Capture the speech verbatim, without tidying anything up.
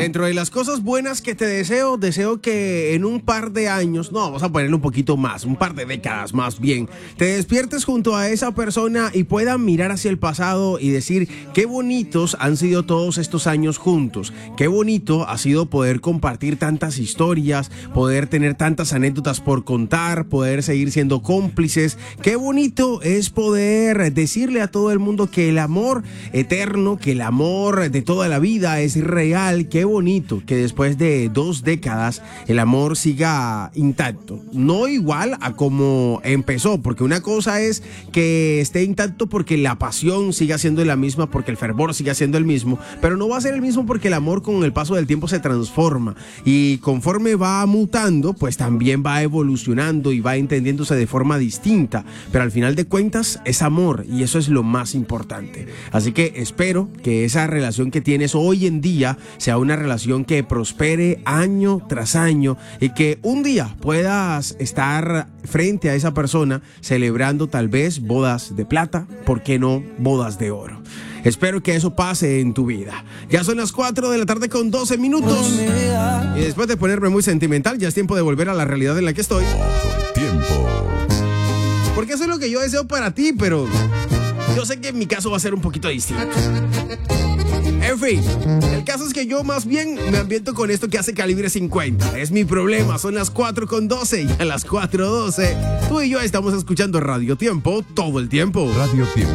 Dentro de las cosas buenas que te deseo, deseo que en un par de años, no, vamos a ponerle un poquito más, un par de décadas más bien, te despiertes junto a esa persona y puedan mirar hacia el pasado y decir qué bonitos han sido todos estos años juntos, qué bonito ha sido poder compartir tantas historias, poder tener tantas anécdotas por contar, poder seguir siendo cómplices, qué bonito es poder decirle a todo el mundo que el amor eterno, que el amor de toda la vida es real. Qué bonito que después de dos décadas el amor siga intacto, no igual a como empezó, porque una cosa es que esté intacto porque la pasión siga siendo la misma, porque el fervor siga siendo el mismo, pero no va a ser el mismo porque el amor con el paso del tiempo se transforma y conforme va mutando, pues también va evolucionando y va entendiéndose de forma distinta, pero al final de cuentas es amor y eso es lo más importante. Así que espero que esa relación que tienes hoy en día sea una relación que prospere año tras año y que un día puedas estar frente a esa persona celebrando tal vez bodas de plata, ¿por qué no bodas de oro? Espero que eso pase en tu vida. Ya son las cuatro de la tarde con doce minutos y después de ponerme muy sentimental ya es tiempo de volver a la realidad en la que estoy. Tiempo. Porque eso es lo que yo deseo para ti, pero yo sé que en mi caso va a ser un poquito distinto. En fin, el caso es que yo más bien me ambiento con esto que hace Calibre cincuenta. Es mi problema, son las cuatro con doce y a las cuatro doce tú y yo estamos escuchando Radio Tiempo todo el tiempo. Radio Tiempo.